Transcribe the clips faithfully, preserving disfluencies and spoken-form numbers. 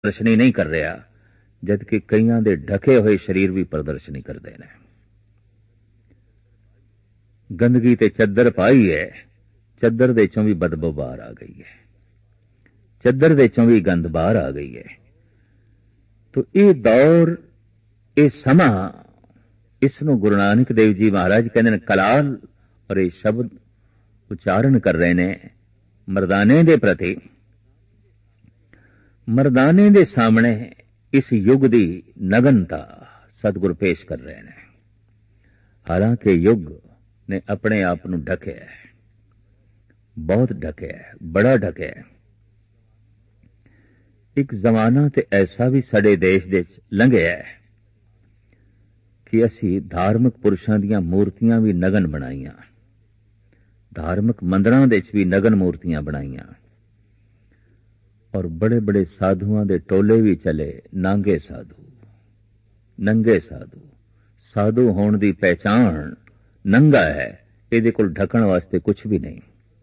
ਪ੍ਰਦਰਸ਼ਨੀ ਨਹੀਂ ਕਰ ਰਿਹਾ, ਜਦਕਿ ਕਈਆਂ ਦੇ ਢਕੇ ਹੋਏ ਸਰੀਰ ਵੀ ਪ੍ਰਦਰਸ਼ਨੀ ਕਰਦੇ ਨੇ। ਗੰਦਗੀ ਤੇ ਚੱਦਰ ਪਾਈ ਹੈ, ਚੱਦਰ ਦੇ ਚੋਂ ਵੀ ਬਦਬੂ ਬਾਹਰ ਆ ਗਈ ਹੈ, ਚੱਦਰ ਦੇ ਚੋਂ ਵੀ ਗੰਦ ਬਾਹਰ ਆ ਗਈ ਹੈ। ਤੋ ਇਹ ਦੌਰ, ਇਹ ਸਮਾਂ, ਇਸ ਨੂੰ ਗੁਰੂ ਨਾਨਕ ਦੇਵ ਜੀ ਮਹਾਰਾਜ ਕਹਿੰਦੇ ਨੇ ਕਲਾਲ, ਔਰ ਇਹ ਸ਼ਬਦ ਉਚਾਰਨ ਕਰ ਰਹੇ ਨੇ ਮਰਦਾਨੇ ਦੇ ਪ੍ਰਤੀ। ਮਰਦਾਨੇ ਦੇ ਸਾਹਮਣੇ ਇਸ ਯੁੱਗ ਦੀ ਨਗਨਤਾ ਸਤਿਗੁਰ ਪੇਸ਼ ਕਰ ਰਹੇ ਨੇ। ਹਾਲਾਂਕਿ ਯੁੱਗ ਨੇ ਆਪਣੇ ਆਪ ਨੂੰ ਢਕਿਆ ਹੈ, ਬਹੁਤ ਢਕਿਆ ਹੈ, ਬੜਾ ਢਕਿਆ ਹੈ। ਇੱਕ ਜ਼ਮਾਨਾ ਤੇ ਐਸਾ ਵੀ ਸਾਡੇ ਦੇਸ਼ ਦੇ ਵਿੱਚ ਲੰਘਿਆ ਹੈ ਕਿ ਅਸੀਂ ਧਾਰਮਿਕ ਪੁਰਸ਼ਾਂ ਦੀਆਂ ਮੂਰਤੀਆਂ ਵੀ ਨਗਨ ਬਣਾਈਆਂ, ਧਾਰਮਿਕ ਮੰਦਰਾਂ ਦੇ ਵਿੱਚ ਵੀ ਨਗਨ ਮੂਰਤੀਆਂ ਬਣਾਈਆਂ, ਔਰ ਬੜੇ ਬੜੇ ਸਾਧੂਆਂ ਦੇ ਟੋਲੇ ਵੀ ਚਲੇ, ਨਾਂਗੇ ਸਾਧੂ, ਨੰਗੇ ਸਾਧੂ। ਸਾਧੂ ਹੋਣ ਦੀ ਪਹਿਚਾਣ ਨੰਗਾ ਹੈ, ਇਹਦੇ ਕੋਲ ਢਕਣ ਵਾਸਤੇ ਕੁਝ ਵੀ ਨਹੀਂ,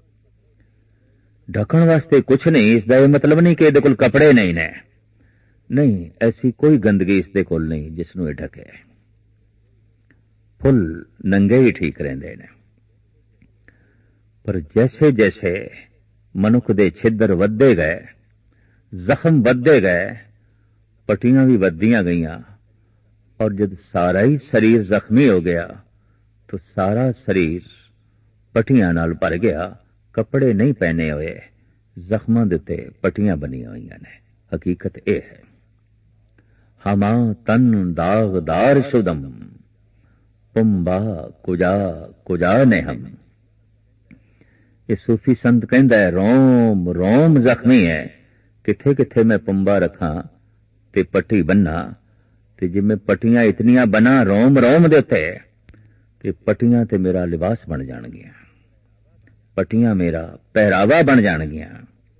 ਢਕਣ ਵਾਸਤੇ ਕੁਝ ਨਹੀਂ। ਇਸ ਦਾ ਇਹ ਮਤਲਬ ਨਹੀਂ ਕਿ ਇਹਦੇ ਕੋਲ ਕੱਪੜੇ ਨਹੀਂ ਨੇ, ਨਹੀਂ, ਐਸੀ ਕੋਈ ਗੰਦਗੀ ਇਸ ਦੇ ਕੋਲ ਨਹੀਂ ਜਿਸ ਨੂੰ ਇਹ ਢਕੇ। ਫੁੱਲ ਨੰਗੇ ਹੀ ਠੀਕ ਰਹਿੰਦੇ ਨੇ। ਪਰ ਜੈਸੇ ਜੈਸੇ ਮਨੁੱਖ ਦੇ ਛਿੱਦਰ ਵੱਧਦੇ ਗਏ, ਜ਼ਖਮ ਵੱਧਦੇ ਗਏ, ਪੱਟੀਆਂ ਵੀ ਵੱਧਦੀਆਂ ਗਈਆਂ, ਔਰ ਜਦ ਸਾਰਾ ਹੀ ਸਰੀਰ ਜ਼ਖਮੀ ਹੋ ਗਿਆ ਤਾਂ ਸਾਰਾ ਸਰੀਰ ਪੱਟੀਆਂ ਨਾਲ ਭਰ ਗਿਆ। ਕੱਪੜੇ ਨਹੀਂ ਪਹਿਨੇ ਹੋਏ, ਜ਼ਖਮਾਂ ਦੇ ਉੱਤੇ ਪੱਟੀਆਂ ਬਣੀਆਂ ਹੋਈਆਂ ਨੇ। ਹਕੀਕਤ ਇਹ ਹੈ, ਹਮਾ ਤਨ ਦਾਗਦਾਰ ਸ਼ੁਦਮ ਪੁੰਬਾ ਕੁਜਾ ਕੁਜਾ ਨੇ ਹਮ। ਇਹ ਸੂਫੀ ਸੰਤ ਕਹਿੰਦਾ ਹੈ, ਰੋਮ ਰੋਮ ਜ਼ਖਮੀ ਹੈ, ਕਿੱਥੇ ਕਿੱਥੇ ਮੈਂ ਪੁੰਬਾ ਰੱਖਾਂ ਤੇ ਪੱਟੀ ਬੰਨਾ, ਤੇ ਜੇ ਮੈਂ ਪੱਟੀਆਂ ਇਤਨੀਆਂ ਬਣਾ ਰੋਮ ਰੋਮ ਦੇ ਉੱਤੇ, ਤੇ ਪੱਟੀਆਂ ਤੇ ਮੇਰਾ ਲਿਬਾਸ ਬਣ ਜਾਣਗੀਆਂ, ਪੱਟੀਆਂ ਮੇਰਾ ਪਹਿਰਾਵਾ ਬਣ ਜਾਣਗੀਆਂ।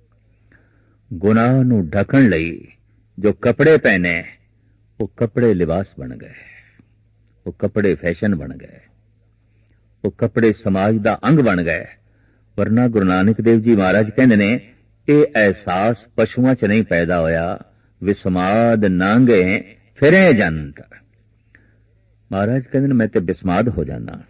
ਗੁਨਾਹ ਨੂੰ ਢਕਣ ਲਈ ਜੋ ਕੱਪੜੇ ਪਹਿਨੇ, ਉਹ ਕੱਪੜੇ ਲਿਬਾਸ ਬਣ ਗਏ, ਉਹ ਕੱਪੜੇ ਫੈਸ਼ਨ ਬਣ ਗਏ, ਉਹ ਕੱਪੜੇ ਸਮਾਜ ਦਾ ਅੰਗ ਬਣ ਗਏ। ਵਰਨਾ ਗੁਰੂ ਨਾਨਕ ਦੇਵ ਜੀ ਮਹਾਰਾਜ ਕਹਿੰਦੇ ਨੇ, ਇਹ ਅਹਿਸਾਸ ਪਸ਼ੂਆਂ 'ਚ ਨਹੀਂ ਪੈਦਾ ਹੋਇਆ, ਵਿਸਮਾਦ ਨਾਂਗੇ ਫਿਰੇ ਜੰਤ। ਮਹਾਰਾਜ ਕਹਿੰਦੇ ਨੇ, ਮੈਂ ਤੇ ਬਿਸਮਾਦ ਹੋ ਜਾਣਾ,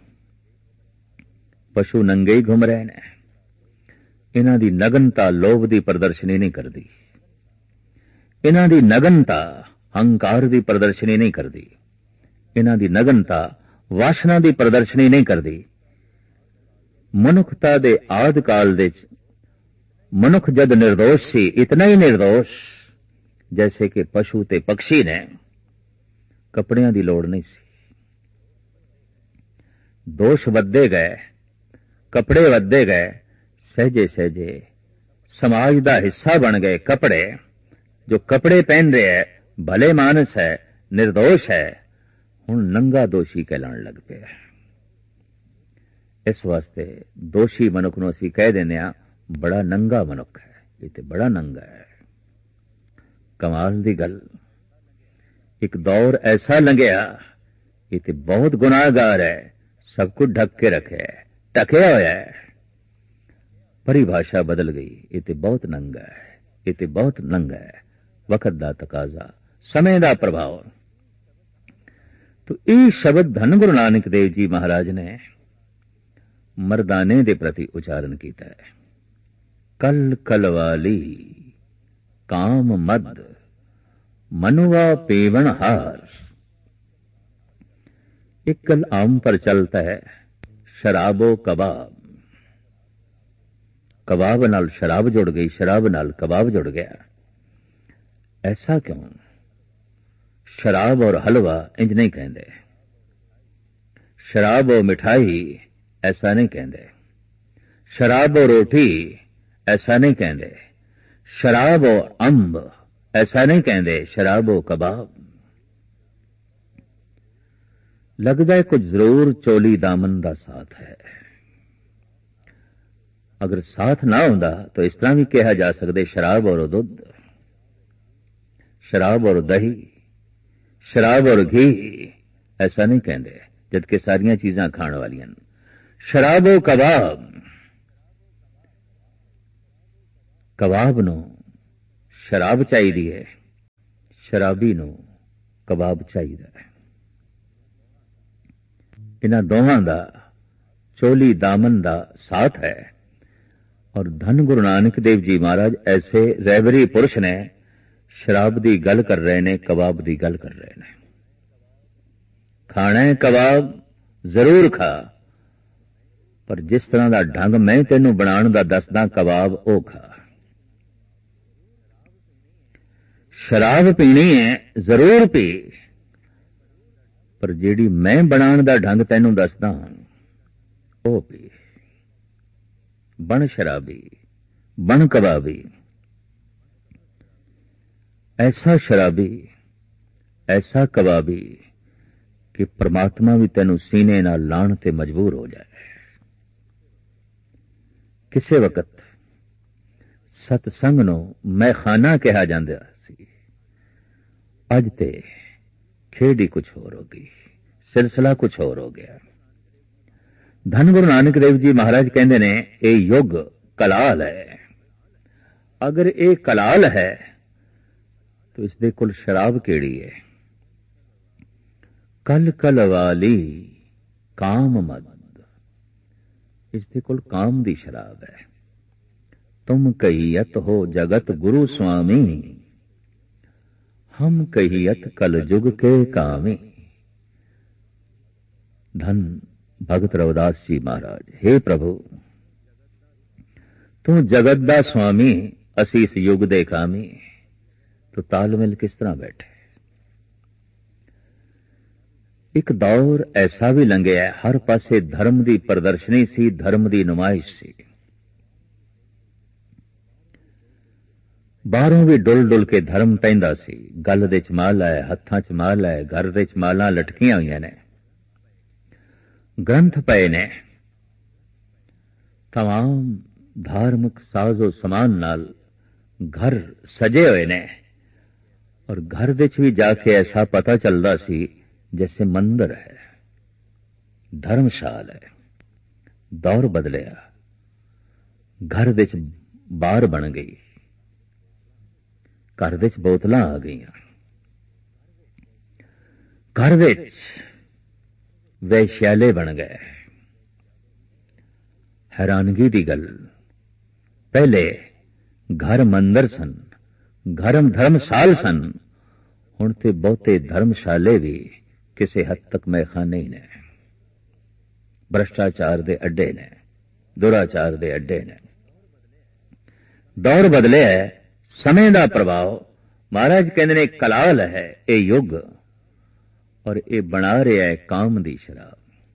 ਪਸ਼ੂ ਨੰਗੇ ਹੀ ਘੁੰਮ ਰਹੇ ਨੇ। ਇਹਨਾਂ ਦੀ ਨਗਨਤਾ ਲੋਭ ਦੀ ਪ੍ਰਦਰਸ਼ਨੀ ਨਹੀਂ ਕਰਦੀ, ਇਹਨਾਂ ਦੀ ਨਗਨਤਾ ਹੰਕਾਰ ਦੀ ਪ੍ਰਦਰਸ਼ਨੀ ਨਹੀਂ ਕਰਦੀ, ਇਹਨਾਂ ਦੀ ਨਗਨਤਾ ਵਾਸ਼ਨਾ ਦੀ ਪ੍ਰਦਰਸ਼ਨੀ ਨਹੀਂ ਕਰਦੀ। ਮਨੁੱਖਤਾ ਦੇ ਆਦ ਕਾਲ ਦੇ ਵਿੱਚ ਮਨੁੱਖ ਜਦ ਨਿਰਦੋਸ਼ ਸੀ, ਇਤਨਾ ਹੀ ਨਿਰਦੋਸ਼ ਜੈਸੇ ਕਿ ਪਸ਼ੂ ਤੇ ਪਕਸ਼ੀ ਨੇ, ਕੱਪੜਿਆਂ ਦੀ ਲੋੜ ਨਹੀਂ ਸੀ। ਦੋਸ਼ ਵੱਧਦੇ ਗਏ, ਕੱਪੜੇ ਵੱਧਦੇ ਗਏ, ਸਹਿਜੇ ਸਹਿਜੇ ਸਮਾਜ ਦਾ ਹਿੱਸਾ ਬਣ ਗਏ ਕੱਪੜੇ। ਜੋ ਕੱਪੜੇ ਪਹਿਨ ਰਿਹਾ ਹੈ, ਭਲੇ ਮਾਨਸ ਹੈ, ਨਿਰਦੋਸ਼ ਹੈ, ਹੁਣ ਨੰਗਾ ਦੋਸ਼ੀ ਕਹਿਲਾਣ ਲੱਗ ਪਿਆ। ਇਸ ਵਾਸਤੇ ਦੋਸ਼ੀ ਮਨੁੱਖ ਨੂੰ ਅਸੀਂ ਕਹਿ ਦਿੰਦੇ ਹਾਂ, ਬੜਾ ਨੰਗਾ ਮਨੁੱਖ ਹੈ, ਇਹ ਤੇ ਬੜਾ ਨੰਗਾ ਹੈ। ਕਮਾਲ ਦੀ ਗੱਲ, ਇੱਕ ਦੌਰ ਐਸਾ ਲੰਘਿਆ, ਇਹ ਤੇ ਬਹੁਤ ਗੁਨਾਹਗਾਰ ਹੈ, ਸਭ ਕੁਝ ਢੱਕ ਕੇ ਰੱਖਿਆ ਹੈ, ਢਕਿਆ ਹੋਇਆ ਹੈ। ਪਰਿਭਾਸ਼ਾ ਬਦਲ ਗਈ, ਇਹ ਤੇ ਬਹੁਤ ਨੰਗਾ ਹੈ, ਇਹ ਤੇ ਬਹੁਤ ਨੰਗਾ ਹੈ। ਵਕਤ ਦਾ ਤਕਾਜ਼ਾ, ਸਮੇਂ ਦਾ ਪ੍ਰਭਾਵ। ਤੋ ਇਹ ਸ਼ਬਦ ਧੰਨ ਗੁਰੂ ਨਾਨਕ ਦੇਵ ਜੀ ਮਹਾਰਾਜ ਨੇ ਮਰਦਾਨੇ ਦੇ ਪ੍ਰਤੀ ਉਚਾਰਨ ਕੀਤਾ ਹੈ। ਕਲ ਕਲਵਾਲੀ ਕਾਮ ਮਦ ਮਨੁਆ ਪੇਵਣ ਹਾਰ। एक कल आम पर चलता है, शराबो कबाब। कबाब नाल शराब जुड़ गई, शराब नाल कबाब जुड़ गया। ऐसा क्यों? शराब और हलवा इंज नहीं कहते, शराब और मिठाई ऐसा नहीं कहते, शराब और रोटी ऐसा नहीं कहते, शराब और अंब ऐसा नहीं कहते, शराब और कबाब। लगता है कुछ जरूर चोली दामन का साथ है। अगर साथ ना होता तो इस तरह भी कहा जा सकता, शराब और दुध, शराब और दही, शराब और घी, ऐसा नहीं कहते, जबकि सारियां चीजां खाने वाली। शराब और कबाब, कबाब नो शराब चाहिए है, शराबी नूं कबाब चाहिदा है। इन्हां दोहां दा चोली दामन दा साथ है। और धन गुरु नानक देव जी महाराज ऐसे रहबरी पुरुष ने, शराब दी गल कर रहे ने, कबाब दी गल कर रहे ने। खाना है कबाब जरूर खा, पर जिस तरह दा ढंग मैं तेनू बनाण दा दसदा कबाब ओ खा। शराब पीनी है जरूर पी, पर जेड़ी मैं बनाण दा ढंग तैनू दसदा ओ पी। बन शराबी, बन कबाबी। ऐसा शराबी, ऐसा कबाबी कि परमात्मा भी तैनू सीने नाल लाण ते मजबूर हो जाए। किसे वक्त सतसंग नूं मैखाना कहा जांदा सी, अज ते खेड ही कुछ होर हो गई, सिलसिला कुछ होर हो गया। धन गुरु नानक देव जी महाराज कहते ने ये युग कलाल है। अगर ये कलाल है तो इसदे कोल शराब केड़ी है? कल कल वाली काम मद, इसदे कोल काम दी शराब है। तुम कहियत हो जगत गुरु स्वामी, हम कहियत कल जुग के कामी। धन भगत रविदास जी महाराज, हे प्रभु तू जगत दा स्वामी, असी इस युग दे कामी, तो तालमेल किस तरह बैठे। एक दौर ऐसा भी लंघिया, हर पासे धर्म दी प्रदर्शनी सी, धर्म दी नुमाइश सी। बाहरों भी डुल डुल के धर्म पैंदा सी। गल दे च माल है, हत्थां च माल है, घर दे च मालां लटकियां होईयां ने, ग्रंथ पए ने, तमाम धार्मिक साजो समान नाल घर सजे हुए ने। और घर दे च भी जाके ऐसा पता चलदा सी जैसे मंदिर है, धर्मशाल है। दौर बदलिया, घर दे च बार बन गई, घर दे च बोतलां आ गईयां, घर दे च वैश्याले बन गए। हैरानगी दी गल, पहले घर मंदिर सन, घर धर्मशाल सन, हुण ते बहुते धर्मशाले भी किसी हद तक मैखाने ही ने, भ्रष्टाचार दे अड्डे ने, दुराचार दे अड्डे ने। दौर बदले है, समय दा प्रभाव। महाराज कहंदे ने कलाल है ये युग, और ये बना रहा है काम दी शराब।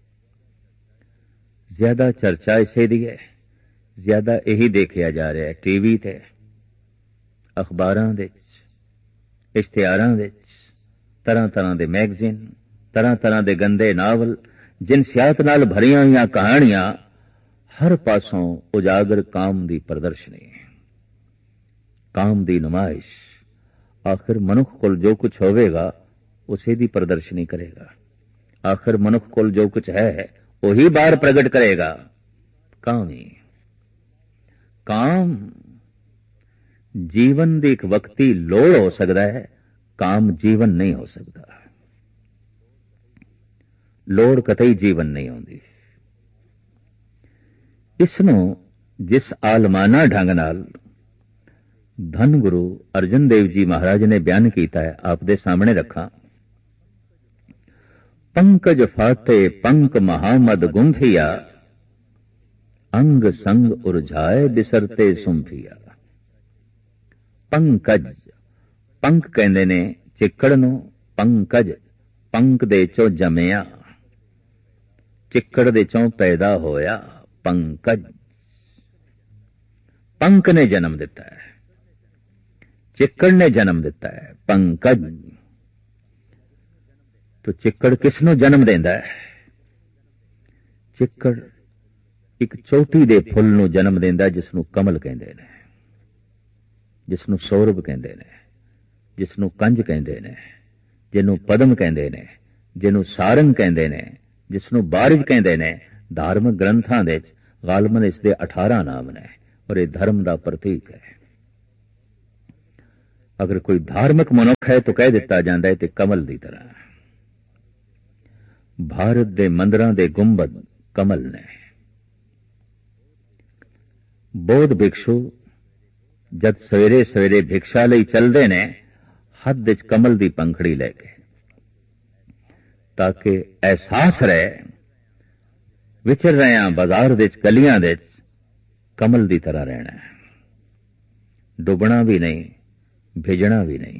ज्यादा चर्चा इसे दी है, ज्यादा यही देखिया जा रहा है टीवी ते, अखबारां दे, इश्तिहारां दे, तरह तरह दे मैगजीन, तरह तरह दे गंदे नावल, जिनसियात नाल भरियां हुई कहानियां, हर पासों उजागर काम दी प्रदर्शनी, काम दी नुमाइश। आखिर मनुख कोल जो कुछ होवेगा उसे दी प्रदर्शनी करेगा। आखिर मनुख कोल जो कुछ है वही बाहर प्रगट करेगा। काम ही काम जीवन दी एक वक्ती लोड़ हो सकता है, काम जीवन नहीं हो सकता। लोड़ कतई जीवन नहीं होंदी। इसनों जिस आलमाना ढंग नाल धन गुरु अर्जन देव जी महाराज ने बयान किया है, आप दे सामने रखा। पंकज फाते पंक महामद गुंफिया, अंग संग उर्झाए बिसरते सुंफिया। पंकज, पंक कहंदे ने चिक्कड़ नूं, पंकज पंक दे चों जमिया, चिक्कड़ दे चों पैदा होया पंकज। पंक ने जन्म दिता है, चिक्कड़ ने जन्म दिता है पंकज। तो चिक्कड़ किसनों जन्म देंदा है? चिक्कड़ एक चोटी दे फुल नूं जन्म देंदा जिसनूं कमल कहंदे ने, जिसनूं सौरभ कहंदे ने, जिसनूं कंज कहंदे ने, जिन्नूं पद्म कहंदे ने, जिन्नूं सारंग कहंदे ने, जिसनूं बारिज कहंदे ने। धार्मिक ग्रंथां दे गालबन इसदे अठारह नाम ने, और यह धर्म दा प्रतीक है। अगर कोई धार्मिक मनुख है तो कह दिता जाता है ते कमल की तरह। भारत के मंदिरां दे गुंबद कमल ने। बौद्ध भिक्षु जद सवेरे सवेरे भिक्षा लई चलते ने हथ विच कमल की पंखड़ी लैके, ताकि एहसास रहे विचर रहे हैं बाजार विच गलियां विच कमल की तरह रहना है, डुबना भी नहीं भिजना भी नहीं।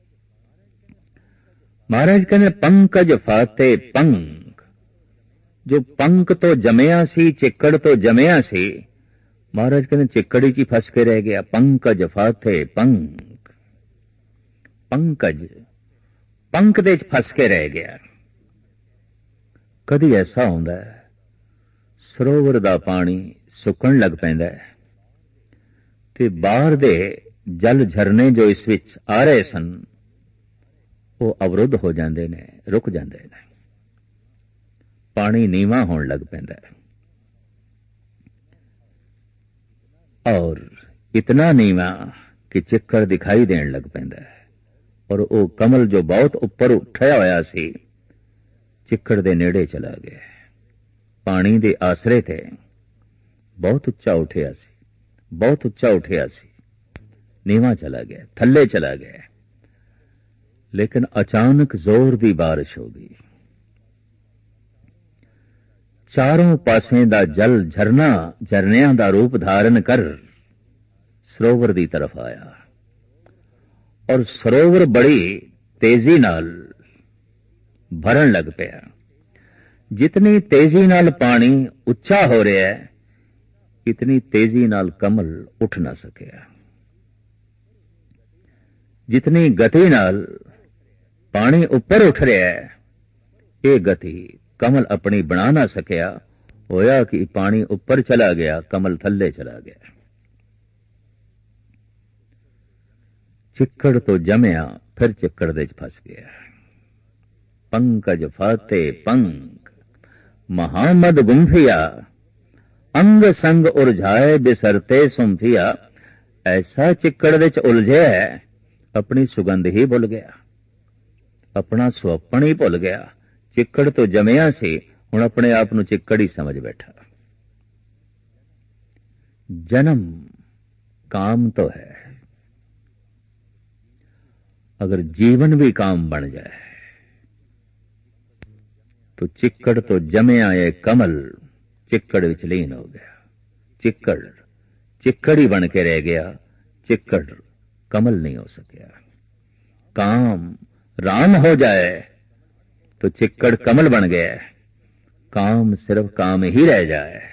महाराज कहते पंकज फाते पंक, जो पंक तो जमिया सी चिक्कड़ तो जमिया सी, महाराज कहते चिक्कड़ी ची फस के रह गया। पंकज फाते पंक, पंकज पंक दे फस के रह गया। कदी ऐसा होंदा है सरोवर दा पानी सुकण लग पैंदा है ते बाहर दे जल झरने जो इस विच आ रहे सन वो अवरुद्ध हो जाते ने, रुक जाते ने, पानी नीवा होने लग पैंदा है। और इतना नीवा कि चिक्कड़ दिखाई देन लग पैंदा है। और वो कमल जो बहुत उपर उठया होया सी चिक्कड़ दे नेड़े चला गया। पानी दे आसरे थे बहुत उच्चा उठया सी, बहुत उच्चा उठया सी, नीवा चला गया, थल्ले चला गया। लेकिन अचानक जोर दी बारिश हो गई। चारों पासें दा जल झरना झरनियां दा रूप धारण कर सरोवर दी तरफ आया और सरोवर बड़ी तेजी नाल भरन लग पिया। जितनी तेजी नाल पानी उच्चा हो रहा है इतनी तेजी नाल कमल उठ ना सकिया। जितनी गति नाल पानी ऊपर उठ रहा है ये गति कमल अपनी बना ना सकिया। होया कि पानी ऊपर चला गया, कमल थल्ले चला गया। चिक्कड़ तो जमया फिर चिक्कड़ दे फस गया। पंकज फाते पंक महामद गुंफिया, अंग संग उलझाए बिसरते सुम्फिया। ऐसा चिक्कड़ विच उलझे है अपनी सुगंध ही भुल गया, अपना सुअपन ही भुल गया। चिक्कड़ तो जमिया सी हुण अपने आप नूं चिक्कड़ ही समझ बैठा। जन्म काम तो है, अगर जीवन भी काम बन जाए तो चिक्कड़ तो जमिया ये कमल चिक्कड़ विच लीन हो गया। चिक्कड़ चिक्कड़ ही बन के रह गया, चिक्कड़ कमल नहीं हो सकिया। काम राम हो जाए तो चिक्कड़ कमल बन गया, काम सिर्फ काम ही रह जाए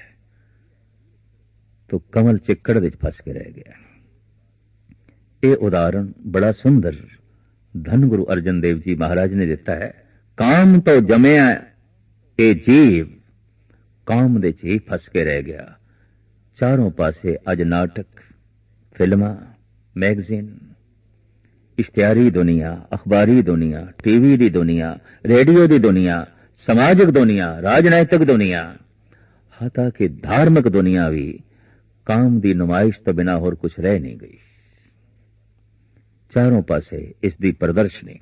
तो कमल चिक्कड़ विच फस के रह गया। ये उदाहरण बड़ा सुंदर धन गुरु अर्जन देव जी महाराज ने दिता है। काम तो जमिया ये जीव काम दे च ही फस के रह गया। चारों पासे अज नाटक, फिल्मां, मैगजीन, इश्तिहारी दुनिया, अखबारी दुनिया, टीवी दी दुनिया, रेडियो दी दुनिया, समाजिक दुनिया, राजनैतिक दुनिया, हाता कि धार्मिक दुनिया भी काम दी नुमाइश तो बिना होर कुछ रह नहीं गई। चारों पासे इस दी प्रदर्शनी।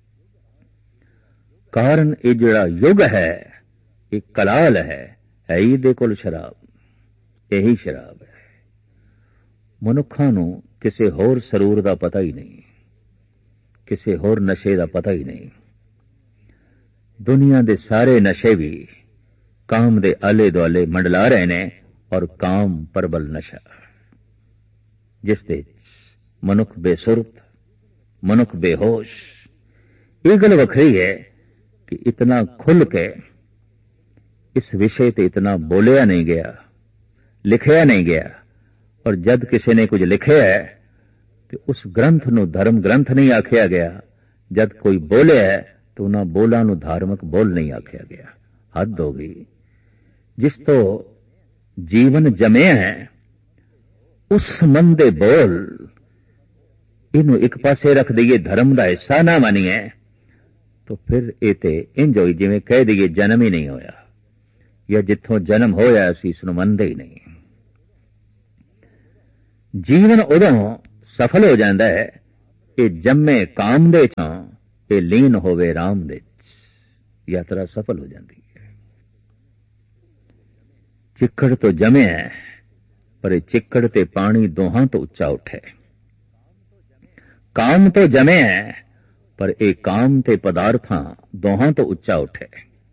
कारण ये जिहड़ा युग है ये कलाल है, है ही दे कोल शराब, यही शराब है। मनुखा नूं किसे होर सरूर दा पता ही नहीं, किसे होर नशे दा पता ही नहीं। दुनिया दे सारे नशे भी काम दे आले दुआले मंडला रहे ने और काम परबल नशा जिस दे मनुख बेसुरत, मनुख बेहोश। ये गल वखरी है कि इतना खुल के इस विषय ते इतना बोलिया नहीं गया, लिखिया नहीं गया। और जद किसी ने कुछ लिखिया है तो उस ग्रंथ नूं धर्म ग्रंथ नहीं आखिया गया। जद कोई बोले है तो उन्हां बोलां नूं धार्मिक बोल नहीं आखिया गया। हद हो गई। जिस तो जीवन जमे है उस मन दे बोल इनू एक पासे रख दईए, धर्म का हिस्सा ना मानीए तो फिर ये तो इंज होई जिवें कह दईए जन्म ही नहीं होया, या जिथों जन्म होया असीं इसनूं मनदे ही नहीं। जीवन उदों सफल हो जाता है ਇਹ ਜੰਮੇ ਕਾਮ ਦੇ ਚੋਂ, ਇਹ ਲੀਨ ਹੋਵੇ ਰਾਮ ਦੇ ਚ, ਯਾਤਰਾ ਸਫਲ ਹੋ ਜਾਂਦੀ ਹੈ। ਚਿੱਕੜ ਤੋਂ ਜੰਮਿਆ, ਪਰ ਇਹ ਚਿੱਕੜ ਤੇ ਪਾਣੀ ਦੋਹਾਂ ਤੋਂ ਉੱਚਾ ਉੱਠੇ। ਕਾਮ ਤੋਂ ਜੰਮਿਆ, ਪਰ ਇਹ ਕਾਮ ਤੇ ਪਦਾਰਥਾਂ ਦੋਹਾਂ ਤੋਂ ਉੱਚਾ ਉੱਠੇ,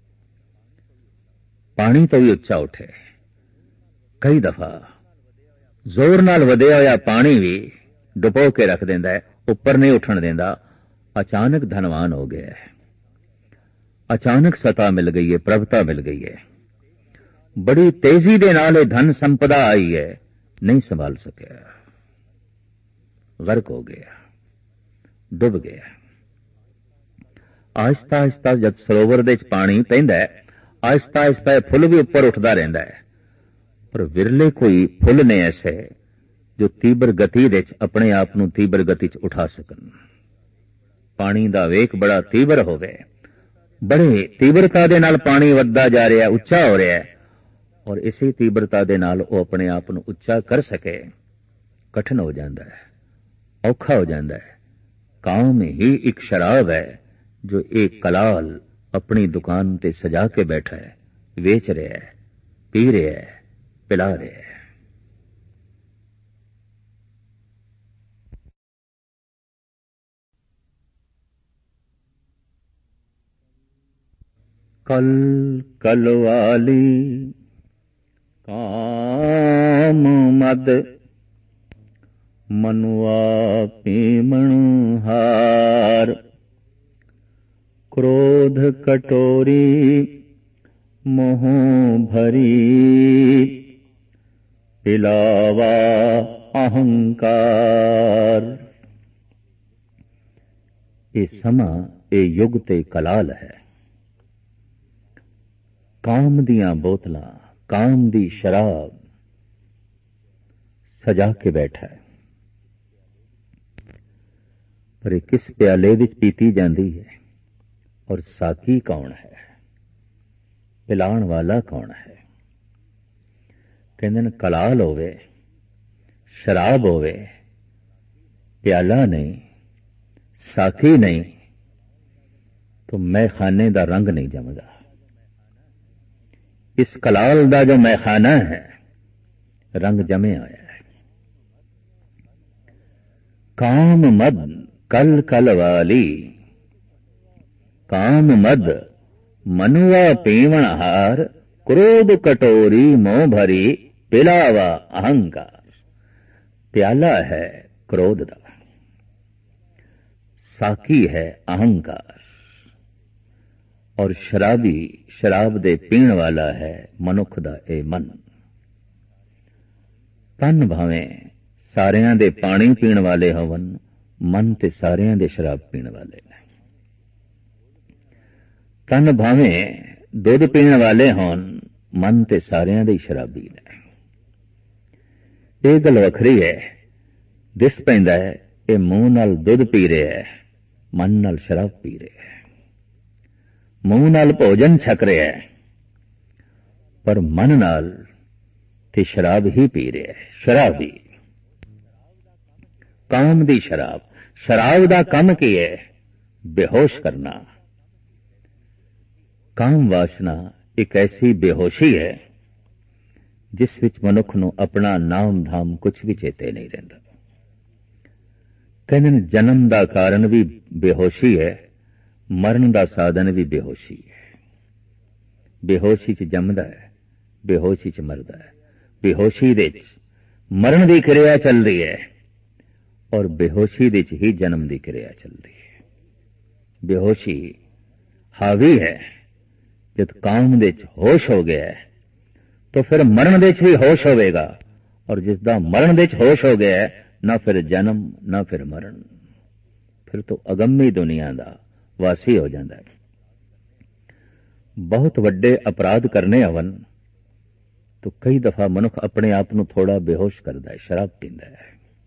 ਪਾਣੀ ਤੋਂ ਵੀ ਉੱਚਾ ਉੱਠੇ। ਕਈ ਦਫਾ ਜ਼ੋਰ ਨਾਲ ਵਧਿਆ ਹੋਇਆ ਪਾਣੀ ਵੀ ਡੁਬੋ ਕੇ ਰੱਖ ਦਿੰਦਾ ਹੈ, ਉੱਪਰ ਨਹੀਂ ਉੱਠਣ ਦਿੰਦਾ। ਅਚਾਨਕ ਧਨਵਾਨ ਹੋ ਗਿਆ ਹੈ, ਅਚਾਨਕ ਸਤਾ ਮਿਲ ਗਈ ਹੈ, ਪ੍ਰਭਤਾ ਮਿਲ ਗਈ ਹੈ, ਬੜੀ ਤੇਜ਼ੀ ਦੇ ਨਾਲ ਇਹ ਧਨ ਸੰਪਦਾ ਆਈ ਹੈ, ਨਹੀਂ ਸੰਭਾਲ ਸਕਿਆ, ਗਰਕ ਹੋ ਗਿਆ, ਡੁੱਬ ਗਿਆ। ਆਹਿਸਤਾ ਆਹਿਸਤਾ ਜਦ ਸਰੋਵਰ ਦੇ ਚ ਪਾਣੀ ਪੈਂਦਾ ਹੈ, ਆਹਿਸਤਾ ਆਹਿਸਤਾ ਇਹ ਫੁੱਲ ਵੀ ਉੱਪਰ ਉੱਠਦਾ ਰਹਿੰਦਾ ਹੈ, ਪਰ ਵਿਰਲੇ ਕੋਈ ਫੁੱਲ ਨੇ ਐਸੇ ਜੋ ਤੀਬਰ ਗਤੀ ਦੇ ਚ ਆਪਣੇ ਆਪ ਨੂੰ ਤੀਬਰ ਗਤੀ ਚ ਉਠਾ ਸਕਣ। ਪਾਣੀ ਦਾ ਵੇਗ ਬੜਾ ਤੀਬਰ ਹੋਵੇ, ਬੜੇ ਤੀਬਰਤਾ ਦੇ ਨਾਲ ਪਾਣੀ ਵੱਧਦਾ ਜਾ ਰਿਹਾ, ਉੱਚਾ ਹੋ ਰਿਹਾ, ਔਰ ਇਸੇ ਤੀਬਰਤਾ ਦੇ ਨਾਲ ਉਹ ਆਪਣੇ ਆਪ ਨੂੰ ਉੱਚਾ ਕਰ ਸਕੇ, ਕਠਿਨ ਹੋ ਜਾਂਦਾ ਹੈ, ਔਖਾ ਹੋ ਜਾਂਦਾ ਹੈ। ਕਾਮ ਹੀ ਇੱਕ ਸ਼ਰਾਬ ਹੈ ਜੋ ਇੱਕ ਕਲਾਲ ਆਪਣੀ ਦੁਕਾਨ ਤੇ ਸਜਾ ਕੇ ਬੈਠਾ ਹੈ, ਵੇਚ ਰਿਹਾ ਹੈ, ਪੀ ਰਿਹਾ ਹੈ, ਪਿਲਾ ਰਿਹਾ ਹੈ। कल कलवाली काम मद मनुआ पीमण हार, क्रोध कटोरी मोह भरी, पिलावा अहंकार। ये समा ये युग ते कलाल है। ਕਾਮ ਦੀਆਂ ਬੋਤਲਾਂ, ਕਾਮ ਦੀ ਸ਼ਰਾਬ ਸਜਾ ਕੇ ਬੈਠਾ ਹੈ, ਪਰ ਇਹ ਕਿਸ ਪਿਆਲੇ ਵਿੱਚ ਪੀਤੀ ਜਾਂਦੀ ਹੈ, ਔਰ ਸਾਕੀ ਕੌਣ ਹੈ, ਪਿਲਾਉਣ ਵਾਲਾ ਕੌਣ ਹੈ? ਕਹਿੰਦੇ ਨੇ ਕਲਾਲ ਹੋਵੇ, ਸ਼ਰਾਬ ਹੋਵੇ, ਪਿਆਲਾ ਨਹੀਂ, ਸਾਕੀ ਨਹੀਂ, ਤਾਂ ਮੈਖਾਨੇ ਦਾ ਰੰਗ ਨਹੀਂ ਜਮਦਾ। इस कलाल दा जो मैखाना है, रंग जमे आया है। काम मद कल कल वाली, काम मद मनुआ पीवण हार, क्रोध कटोरी मोह भरी, पिलावा अहंकार। प्याला है क्रोध दा, साकी है अहंकार, और शराबी शराब दे पीण वाला है मनुख दा ए मन। तन भावें सारियां दे पानी पीण वाले होवन, मन ते सारियां दे शराब पीण वाले ने। तन भावें दुध पीण वाले होन, मन ते सारियां दे शराबी ने। ये गल वखरी है, दिस पैंदा है ये मूंह नाल दुध पी रहा है, मन नाल शराब पी रहा है। मूंह नाल भोजन छक रहा है, पर मन नाल ते शराब ही पी रहा है। शराबी काम दी शराब, शराब दा काम की है? बेहोश करना। काम वासना एक ऐसी बेहोशी है जिस विच मनुख नूं अपना नाम धाम कुछ भी चेते नहीं रहिंदा। कहंदे ने जन्म दा कारण भी बेहोशी है, मरण दा साधन भी बेहोशी है। बेहोशी च जमदा है, बेहोशी च मरदा है। बेहोशी दे च मरण दी क्रिया चल रही है, और बेहोशी दे च ही जन्म दी क्रिया चल रही है। बेहोशी हावी है। जब काम दे च होश हो गया है, तो फिर मरण दे च भी होश होवेगा, और जिसदा मरण दे च होश हो गया है, ना फिर जन्म ना फिर मरण, फिर तो अगम्मी दुनिया दा वासी हो जाता है। बहुत वड्डे अपराध करने आवन तो कई दफा मनुख अपने आप नूं थोड़ा बेहोश करता है, शराब पींदा है।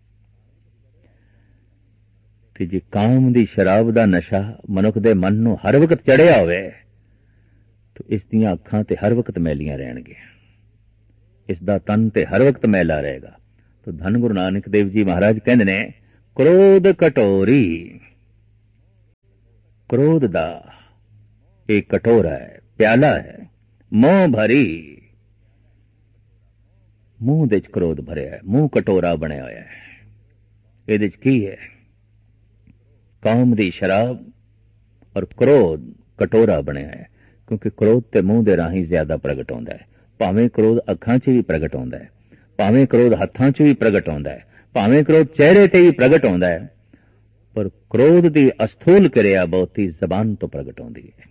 ते जे काम दी शराब दा नशा मनुख दे मन नूं हर वक्त चढ़िया होवे, तो इस दियां अखां ते हर वक्त मैलियां रहणगियां, इसदा तन ते हर वक्त मैला रहेगा। तो धन गुरु नानक देव जी महाराज कहंदे ने, क्रोध कटोरी, क्रोध दा एक कटोरा है, प्याला है, मोह भरी, मूंह दे क्रोध भरिया है, मूंह कटोरा बनया होया है। इहदे च की है? कौम दी शराब और क्रोध कटोरा बनया है। क्योंकि क्रोध ते मूंह दे राही ज्यादा प्रगट होंदा है। भावें क्रोध अखां च भी प्रगट होंदा है, भावें क्रोध हत्थां च भी प्रगट होंदा है, भावें क्रोध चेहरे ते भी प्रगट होंदा है, पर क्रोध दी अस्थूल क्रिया बहुती जबान तो प्रगट होंदी है।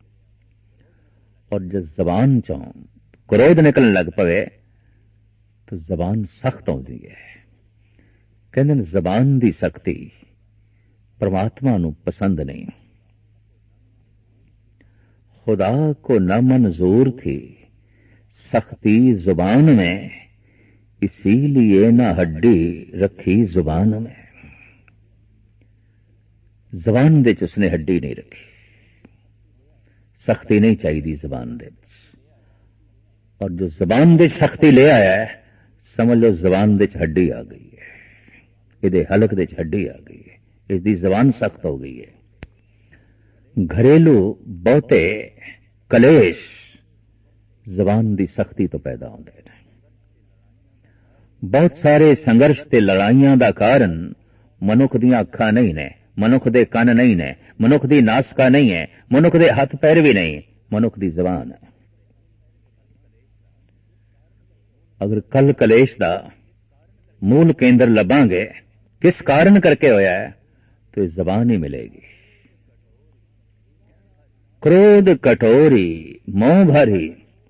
और जब जबान चों क्रोध निकलने लग पवे तो जबान सख्त होंदी है। कहंदे ने जबान दी सख्ती परमात्मा नूं पसंद नहीं। खुदा को न मंजूर थी सख्ती जुबान में, इसीलिए न हड्डी रखी जुबान में। जबान दे च उसने हड्डी नहीं रखी, सख्ती नहीं चाहिए जबान दे। और जो जबान दे सख्ती ले आया है, समझ लो जबान दे च हड्डी आ गई है, इहदे हलक दे च हड्डी आ गई है, इसकी जबान सख्त हो गई है। घरेलू बहुते कलेश जबान दी सख्ती तो पैदा होंदे ने। बहुत सारे संघर्ष ते लड़ाइयां दा कारण मनुख दी अखां नहीं ने, मनुख दे कन नहीं ने, मनुख दी नासका नहीं है, मनुख दे हथ पैर भी नहीं, मनुख दी जबान है। अगर कल कलेश दा मूल केंद्र लभांगे किस कारण करके होया है, तो जबान ही मिलेगी। क्रोध कटोरी मोह भरी,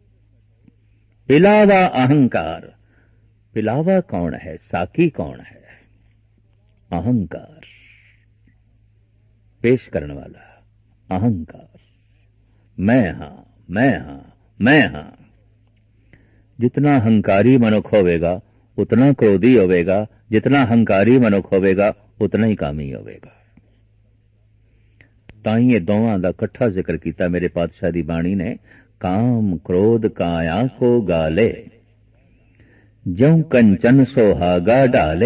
पिलावा अहंकार। पिलावा कौन है? साकी कौन है? अहंकार, पेश करने वाला अहंकार। मैं हां, मैं हां, मैं हां। जितना अहंकारी मनुख होवेगा उतना क्रोधी होवेगा, जितना अहंकारी मनुख होवेगा उतना ही कामी होवेगा। ताई ये दोवां दा इकट्ठा जिक्र किया मेरे पातशाह दी बाणी ने। काम क्रोध काया को गाले, ज्यों कंचन सुहागा डाले।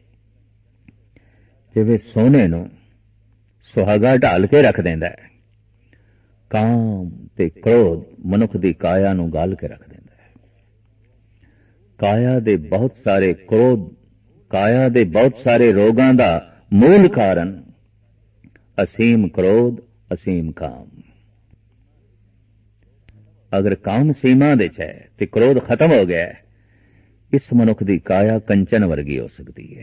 जिवें सोने नूं सुहागा ढाल के रख देंदा है, काम ते क्रोध मनुख दी काया नूं गाल के रख देंदा है। काया दे बहुत सारे क्रोध, काया दे बहुत सारे रोगां दा मूल कारण असीम क्रोध, असीम काम। अगर काम सीमा दे च है ते क्रोध खत्म हो गया है, इस मनुख दी काया कंचन वर्गी हो सकती है।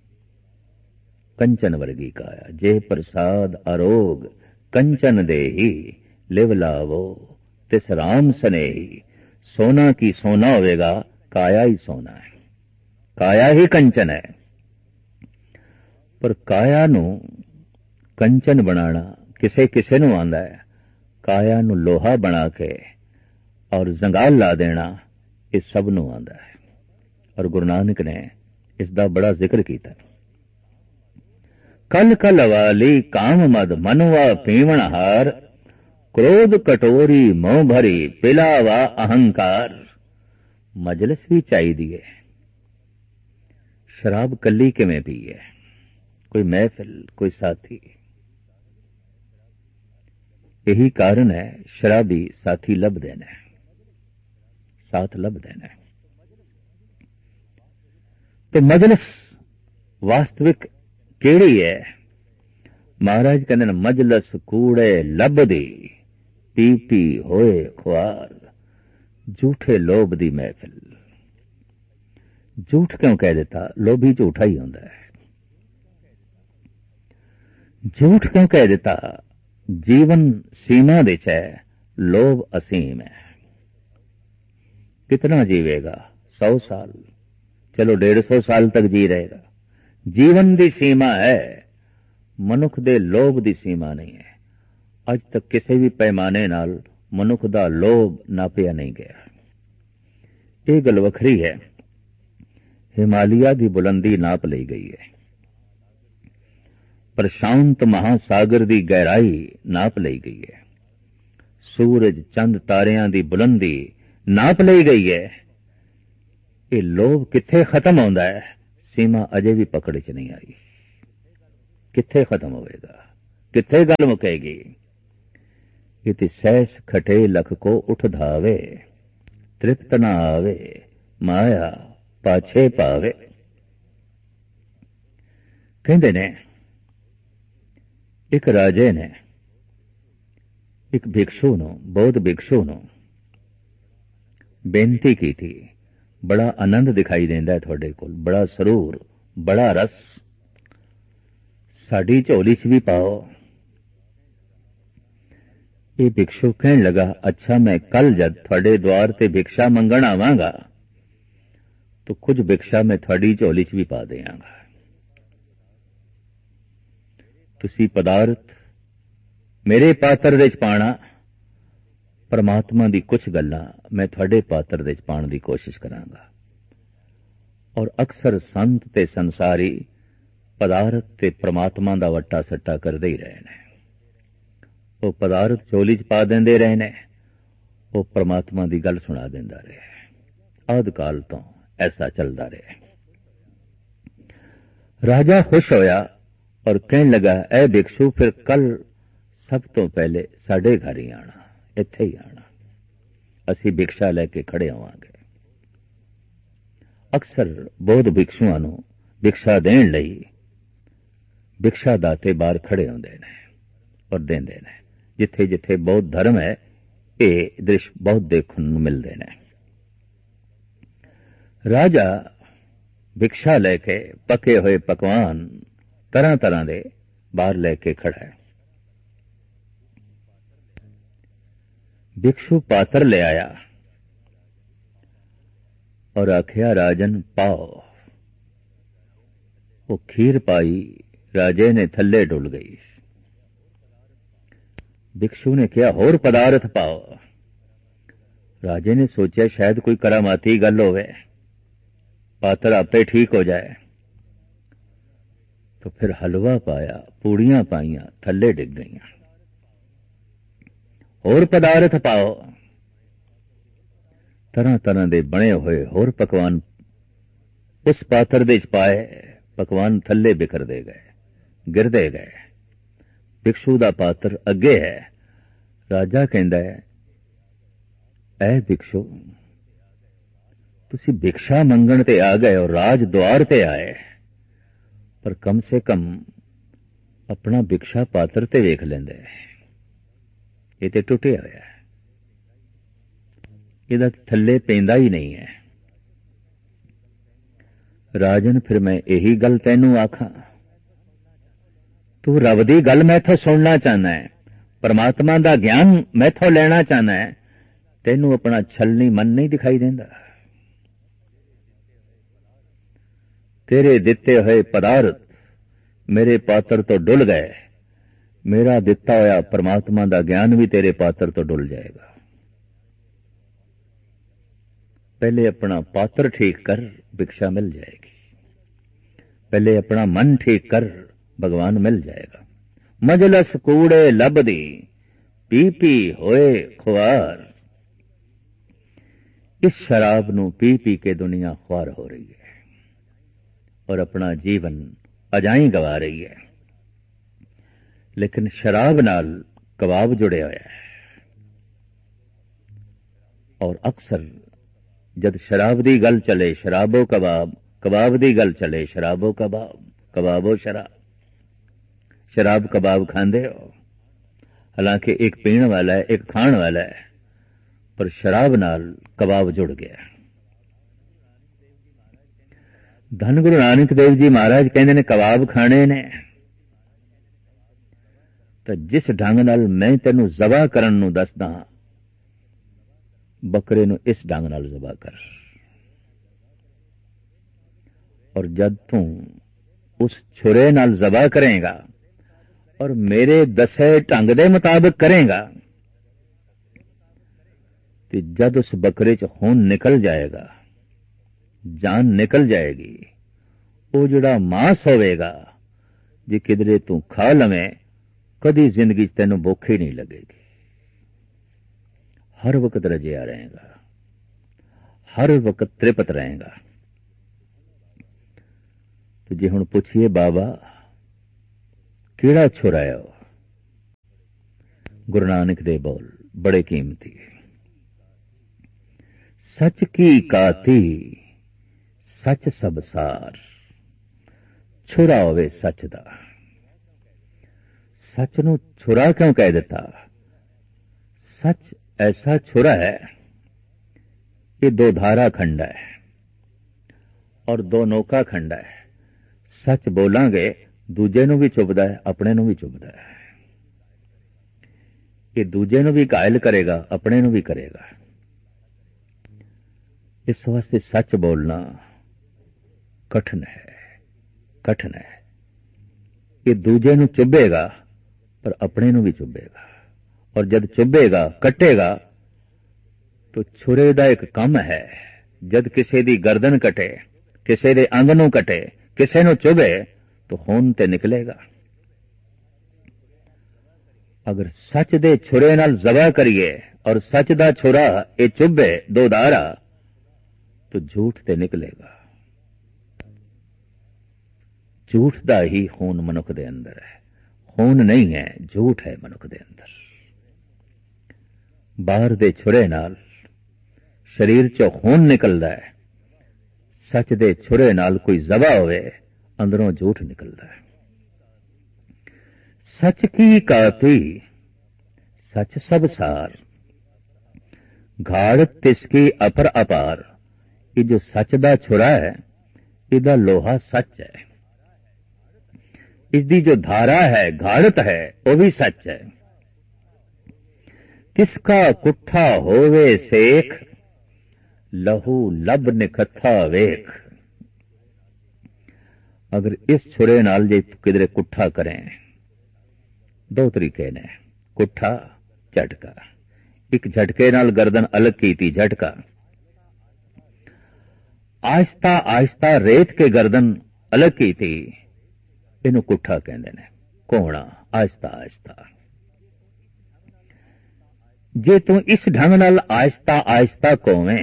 कंचन वर्गी काया। जे प्रसाद अरोग कंचन देही, लिव लावो तिस राम स्नेही। सोना की सोना होवेगा, काया ही सोना है, काया ही कंचन है। पर काया नू कंचन बनाना किसे किसे नू आंदा है, काया नू लोहा बना के और जंगाल ला देना इस सब नू आंदा है। और गुरु नानक ने इसका बड़ा जिक्र किया। कल कल वाली काम मद मनवा पीवण हार, क्रोध कटोरी मोह भरी पिलावा अहंकार। मजलिस भी चाहिए है। शराब कली किवें पी है, कोई महफिल, कोई साथी। यही कारण है शराबी साथी लब देना है, साथ लब देना है। तो मजलिस वास्तविक केड़ी है? महाराज कहते हैं मजलिस कूड़े लभदी, पी पी होए खुआर। झूठे लोभ दी महफिल। झूठ क्यों कह देता? लोभी झूठा ही होता है। झूठ क्यों कह देता? जीवन सीमा दे च है, लोभ असीम है। कितना जीवेगा? सौ साल, चलो डेढ़ सौ साल तक जी रहेगा। जीवन दी सीमा है, मनुख दे लोभ दी सीमा नहीं है। अज तक किसी भी पैमाने नाल मनुख दा लोभ नापिया नहीं गया। यह गल वखरी है, हिमालय की बुलंदी नाप ली गई है, प्रशांत महासागर की गहराई नाप ली गई है, सूरज चंद तारियां की बुलंदी नाप ली गई है। ये लोभ किथे खत्म होंदा है? सीमा अजे भी पकड़ च नहीं आई। कित्थे खत्म होएगा, कित्थे गल मुकेगी। इति सहस खटे लख को उठ धावे, तृप्त न आवे माया पाछे पावे। कहते ने एक राजे ने एक भिक्षु नूं, बौद्ध भिक्षु नूं बेनती की थी, बड़ा आनंद दिखाई देंदा है तुहाडे कोल, बड़ा सरूर, बड़ा रस, साडी झोली च भी पाओ। ये भिक्षु कहन लगा, अच्छा मैं कल जद थोड़े द्वार ते भिक्षा मंगण आवांगा तो कुछ भिक्षा मैं थोड़ी झोली च भी पा देंगा। तुसी पदार्थ मेरे पात्र दे च पाना, परमात्मा दी कुछ गल्लां मैं थोड़े पात्र दे च पाण दी कोशिश करांगा। और अक्सर संत ते संसारी पदार्थ ते परमात्मा दा वट्टा सट्टा करदे ही रहे ने। वो पदार्थ झोली च पा देंदे रहे ने, वो परमात्मा दी गल सुना देंदा रहे। आद काल तो ऐसा चलदा रहे। राजा खुश होया और कहन लगा, ए भिक्षु फिर कल सब तो पहले साडे घर ही आना, इत्थे ही आना, असी भिक्षा लैके खड़े होवांगे। अक्सर बौद्ध भिक्षुआं नूं भिक्षा देण लई भिक्षा दाते बाहर खड़े होंदे ने और देंदे ने। जिथे जिथे बौद्ध धर्म है, ये दृश्य बहुत देखण नूं मिलदे ने। राजा भिक्षा लैके पके हुए पकवान तरह तरह दे बाहर लैके खड़ा है। भिक्षु पात्र ले आया और आखिया, राजन पाओ। वो खीर पाई, राजे ने थल्ले डुल गई। भिक्षु ने कहा, होर पदार्थ पाओ। राजे ने सोचा शायद कोई करामाती गल होवे, पात्र आपे ठीक हो जाए। तो फिर हलवा पाया, पूड़ियां पाइयां, थल्ले डिग गईयां। होर पदार्थ पाओ। तरह तरह दे बने हुए होर पकवान उस पात्र दे च पाए, पकवान थल्ले बिखरदे गए, गिरदे गए। भिक्षु दा पात्र अगे है। राजा कहंदा है, ऐ भिक्षु तुसी भिक्षा मंगण ते आ गए और राज द्वार ते आए, पर कम से कम अपना भिक्षा पात्र ते वेख लेंदे। ये ते टुटिया होया है, इहदा थल्ले पैंदा ही नहीं है। राजन फिर मैं यही गल तैनू आखां, तू रब दी गल मैथों सुनना चाहना है, परमात्मा दा ज्ञान मैथों लेना चाहना है, तैनू अपना छलनी मन नहीं दिखाई देंदा। तेरे दिते हुए पदार्थ मेरे पात्र तो डुल गए, मेरा दिता होया परमात्मा दा ज्ञान भी तेरे पात्र तो डुल जाएगा। पहले अपना पात्र ठीक कर, भिक्षा मिल जाएगी। पहले अपना मन ठीक कर, भगवान मिल जाएगा। मजलस कूड़े लबदी, पी पी होए खुआर। इस शराब नू पी पी के दुनिया ख्वार हो रही है और अपना जीवन अजाई गवा रही है। लेकिन शराब नाल कबाब जुड़े होया है, और अक्सर जद शराब दी गल चले, शराबो कबाब, कबाब दी गल चले, शराबो कबाब, कबाबो शराब। शराब कबाब खांदे हो, हालांकि एक पीण वाला है, एक खाण वाला है, पर शराब नाल कबाब जुड़ गया। धन गुरु नानक देव जी महाराज कहंदे ने, कबाब खाने ने तो जिस ढंग नाल मैं तेनू ज़बा करन नू दसदा, बकरे नू इस ढंग नाल ज़बा कर। और जद तू उस छुरे नाल ज़बा करेगा और मेरे दसे ढंग दे मुताबिक करेगा, तो जद उस बकरे च खून निकल जाएगा, जान निकल जाएगी, वो जिहड़ा मांस होवेगा जे किधरे तू खा लवें, कदी जिंदगी तेनू भुख ही नहीं लगेगी। हर वक्त रजिया रहेगा, हर वक्त तृप्त रहेगा। तो जे हुण पुछिए बाबा ਕਿਹੜਾ ਛੁਰਾ ਹੈ ਉਹ? ਗੁਰੂ ਨਾਨਕ ਦੇ ਬੋਲ ਬੜੇ ਕੀਮਤੀ। ਸੱਚ ਕੀ ਕਾਤੀ ਸੱਚ ਸਭ ਸਾਰ। ਛੁਰਾ ਹੋਵੇ ਸੱਚ ਦਾ। ਸੱਚ ਨੂੰ ਛੁਰਾ ਕਿਉਂ ਕਹਿ ਦਿੱਤਾ? ਸੱਚ ਐਸਾ ਛੁਰਾ ਹੈ, ਇਹ ਦੋ ਧਾਰਾ ਖੰਡ ਹੈ ਔਰ ਦੋ ਨੋਕਾ ਖੰਡ ਹੈ। ਸੱਚ ਬੋਲਾਂਗੇ ਦੂਜੇ ਨੂੰ ਵੀ ਚੁੱਭਦਾ ਹੈ, ਆਪਣੇ ਨੂੰ ਵੀ ਚੁੱਭਦਾ ਹੈ। ਇਹ ਦੂਜੇ ਨੂੰ ਵੀ ਘਾਇਲ ਕਰੇਗਾ, ਆਪਣੇ ਨੂੰ ਵੀ ਕਰੇਗਾ। ਇਸ ਵਾਸਤੇ ਸੱਚ ਬੋਲਣਾ ਕਠਿਨ ਹੈ, ਕਠਿਨ ਹੈ। ਇਹ ਦੂਜੇ ਨੂੰ ਚੁੱਭੇਗਾ ਪਰ ਆਪਣੇ ਨੂੰ ਵੀ ਚੁੱਭੇਗਾ, ਔਰ ਜਦ ਚੁੱਭੇਗਾ, ਕੱਟੇਗਾ, ਤਾਂ ਛੁਰੇ ਦਾ ਇੱਕ ਕੰਮ ਹੈ। ਜਦ ਕਿਸੇ ਦੀ ਗਰਦਨ ਕਟੇ, ਕਿਸੇ ਦੇ ਅੰਗ ਨੂੰ ਕਟੇ, ਕਿਸੇ ਨੂੰ ਚੁੱਭੇ, ਤਾਂ ਖੂਨ ਤੇ ਨਿਕਲੇਗਾ। ਅਗਰ ਸੱਚ ਦੇ ਛੁਰੇ ਨਾਲ ਜ਼ਬਾ ਕਰੀਏ ਔਰ ਸੱਚ ਦਾ ਛੁਰਾ ਇਹ ਚੁੱਭੇ ਦੋ ਧਾਰਾ, ਤਾਂ ਝੂਠ ਤੇ ਨਿਕਲੇਗਾ। ਝੂਠ ਦਾ ਹੀ ਖੂਨ ਮਨੁੱਖ ਦੇ ਅੰਦਰ ਹੈ। ਖੂਨ ਨਹੀਂ ਹੈ, ਝੂਠ ਹੈ ਮਨੁੱਖ ਦੇ ਅੰਦਰ। ਬਾਹਰ ਦੇ ਛੁਰੇ ਨਾਲ ਸਰੀਰ ਚੋਂ ਖੂਨ ਨਿਕਲਦਾ ਹੈ, ਸੱਚ ਦੇ ਛੁਰੇ ਨਾਲ ਕੋਈ ਜ਼ਬਾ ਹੋਵੇ, ਅੰਦਰੋਂ ਝੂਠ ਨਿਕਲਦਾ ਹੈ। सच की काती सच सब सार, घाड़ तिसकी अपर अपार। ये जो सच दा छुरा है, इदा लोहा सच है। इसकी जो धारा है, घाड़त है, वो भी सच है। किसका कुट्ठा होवे सेख, लहू लब निखथा वेख। अगर इस छुरे नाल जे किधरे कुट्ठा करें, दो तरीके ने, कुट्ठा झटका। एक झटके नाल गर्दन अलग कीती, झटका। आहिस्ता आहिस्ता रेत के गर्दन अलग कीती, इनू कुट्ठा कहंदे ने। कोहणा आहिस्ता आहिस्ता। जे तू इस ढंग नाल आहिस्ता आहिस्ता कोवें,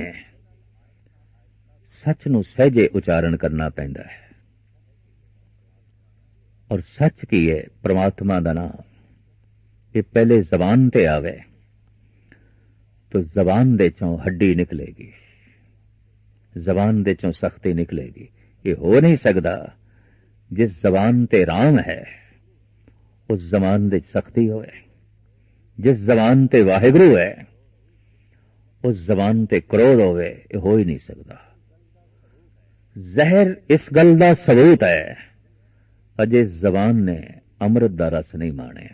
सच नू सहजे उचारण करना पैंदा है। और सच की है परमात्मा दा नाम। ये पहले जबान ते आवे तो जबान दे चों हड्डी निकलेगी, जबान दे चों सख्ती निकलेगी। ये हो नहीं सकता। जिस जबान ते राम है उस जबान दे सख्ती होए, जिस जबान ते वाहिगुरु है उस जबान ते क्रोध होवे, ये हो ही नहीं सकता। जहर इस गल दा सबूत है, अजे जबान ने अमृत दा रस नहीं माने।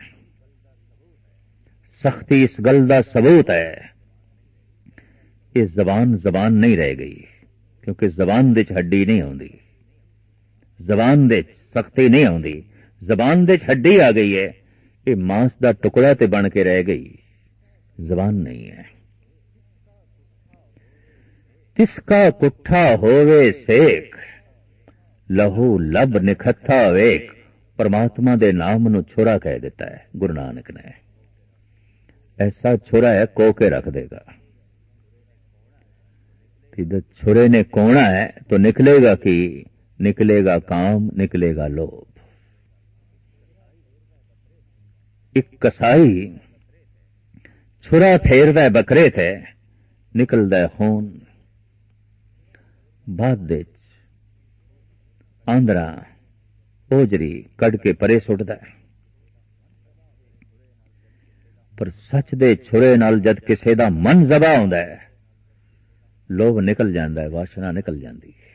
सख्ती इस गल दा सबूत है, ये जबान जबान नहीं रह गई, क्योंकि जबान दे च हड्डी नहीं आउंदी, जबान दे सख्ती नहीं आउंदी। जबान दे च हड्डी आ गई है, ये मांस दा टुकड़ा ते बन के रह गई, जबान नहीं है। तिसका कुट्ठा होवे सेक, लहू लब निखथा वेख। परमात्मा दे नाम नू छुरा कह देता है गुरु नानक ने। ऐसा छुरा है, को के रख देगा। जब छुरे ने कोना है तो निकलेगा कि निकलेगा काम, निकलेगा लोभ। एक कसाई छुरा फेरदा है बकरे थे, निकलदा है खून। बाद दे आंदरा ओजरी कड़ के परे सुटदा है। पर सच दे छुरे नाल जद किसे दा मन जबा होंदा है, लोभ निकल जाता है, वासना निकल जाती है,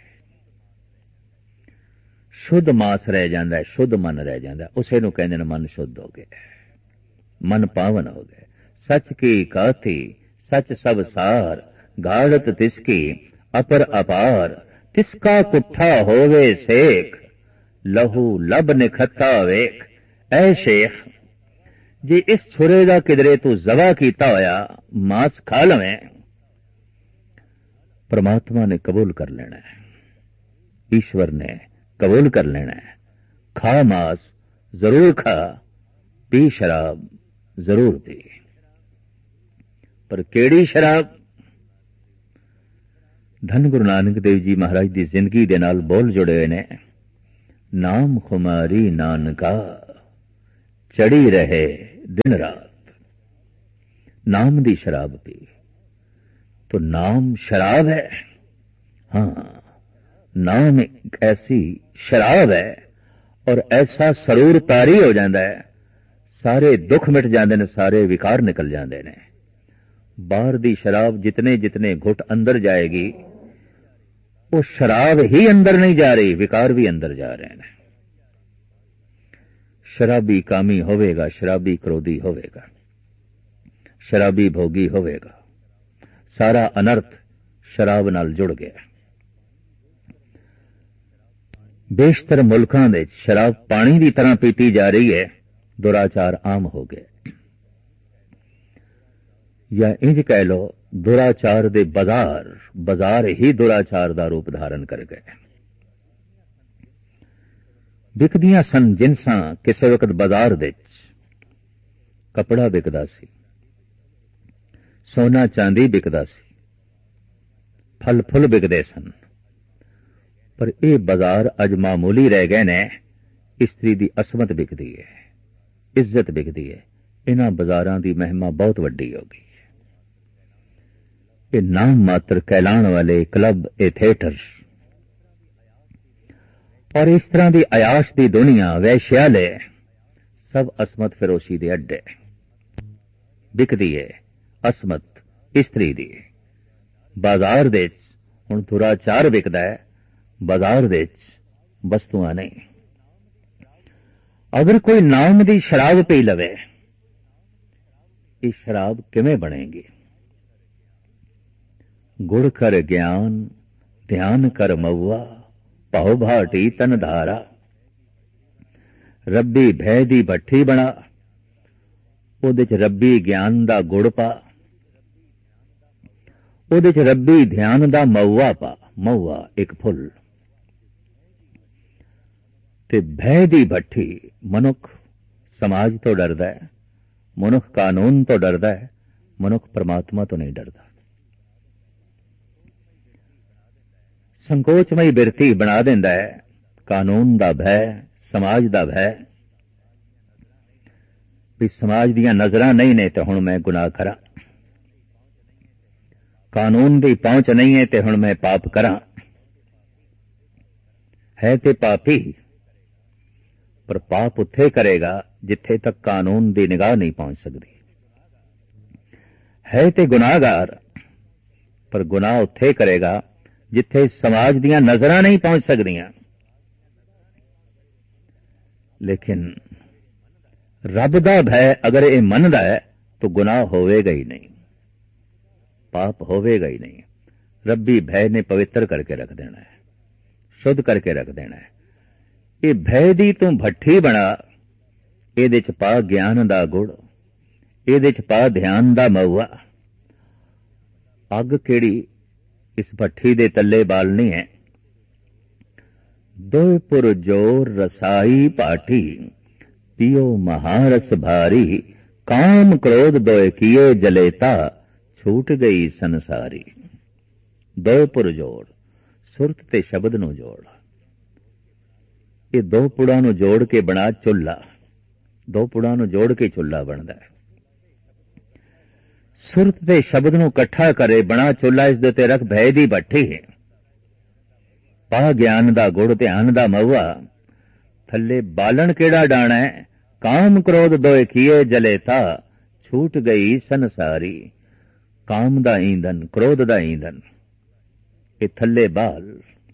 शुद्ध मास रह जाता है, शुद्ध मन रह जाता है। उसे नूं कहंदे ने मन शुद्ध हो गए, मन पावन हो गए। सच की काथी सच सब सार, घाड़त तिसकी अपर अपार। तिसका कुट्ठा होवे सेख, लहू लब निखथा वेख। ऐ शेख, जे इस छुरे का किधरे तू जबा किया होया मांस खा लवें, परमात्मा ने कबूल कर लेना है, ईश्वर ने कबूल कर लेना है। खा मांस जरूर खा, पी शराब जरूर पी, पर केड़ी शराब? धन गुरु नानक देव जी महाराज की जिंदगी दे नाल बोल जुड़े हुए ने। नाम खुमारी नानका चढ़ी रहे दिन रात। नाम दी शराब पी तो नाम शराब है। हाँ, नाम एक ऐसी शराब है और ऐसा सरूर तारी हो जाता है, सारे दुख मिट जाते हैं, सारे विकार निकल जाते हैं। बाहर दी शराब जितने जितने घुट अंदर जाएगी, वो शराब ही अंदर नहीं जा रही, विकार भी अंदर जा रहे हैं। शराबी कामी होवेगा, शराबी क्रोधी होवेगा, शराबी भोगी होवेगा। सारा अनर्थ शराब नाल जुड़ गया। बेशतर मुल्कां दे शराब पानी की तरह पीती जा रही है, दुराचार आम हो गए, या इंज कह लो दुराचार दे बाजार बाजार ही दुराचार का रूप धारण कर गए। बिकदियां सन जिनसां किसी वक्त बाजार दे कपड़ा बिकदा सी, सोना चांदी बिकदा सी, फल फुल बिकदे सन, पर यह बाजार अज मामूली रह गए ने। इस्त्री दी असमत बिकदी है, इज्जत बिकदी है। इन्हां बाजारां दी महिमा बहुत वड्डी होगी। ये नाम मात्र कहलाण वाले क्लब, ए थिएटर और इस तरह की अयाश दी दुनिया, वैश्यालय, सब असमत फिरोशी दे अड्डे। बिकदी है असमत इस्त्री दी। बाजार दे हुण दुराचार बिकदा है, बाजार दे वस्तुआं नहीं। अगर कोई नाम दी शराब पी लवे, ये शराब किवें बनेगी? गुड़ कर ज्ञान, ध्यान कर मऊआ, भाव भाटी तन धारा। रब्बी भय दी भट्ठी बना, उहदे च रब्बी ज्ञान दा गुड़ पा, उहदे च रब्बी ध्यान दा मऊआ पा। मऊआ एक फुल ते भय दी भट्ठी। मनुख समाज तो डरदा है, मनुख कानून तो डरदा है, मनुख परमात्मा तो नहीं डरदा। संकोचमई बिरती बना देंदा है, कानून दा भय, समाज दा भय, भी समाज दियां नजरां नहीं ने तो हुण मैं गुनाह करा, कानून दी पहुंच नहीं है तो हुण मैं पाप करा। है ते पापी, पर पाप उत्थे करेगा जिथे तक कानून दी निगाह नहीं पहुंच सकती। है ते गुनाहगार, पर गुनाह उत्थे करेगा जिथे समाज दियां नजरां नहीं पहुंच सकदियां। लेकिन रब दा भय अगर ये मनदा है तो गुनाह होवेगा ही नहीं, पाप होवेगा ही नहीं। रब्बी भय ने पवित्र करके रख देना है, शुद्ध करके रख देना है। ये भय दी तू भट्ठी बना, इहदे च पा ज्ञान दा गुड़, इहदे च पा ध्यान दा मऊआ। अग केड़ी इस भट्ठी दे तले बालनी है। दोए पुर जोर रसाई पाठी, पियो महारस भारी। काम क्रोध दोए किए जलेता, छूट गई संसारी। दोए पुर जोड़, सुरत ते शब्द नूं जोड़। ये दो पुड़ां नूं जोड़ के बना चुल्ला, दो पुड़ां नूं जोड़ के चुल्ला बनदा है। सुरत दे शब्द नूं इकट्ठा करे बना चुल्ला, इस दे ते रख भय दी भट्ठी है। पा ज्ञान दा गुड़, ध्यान दा मऊआ। थल्ले बालन केड़ा डाणा है, काम क्रोध दोए किए जलेता, छूट गई संसारी। काम दा ईंधन, क्रोध दा ईंधन, ये थल्ले बाल।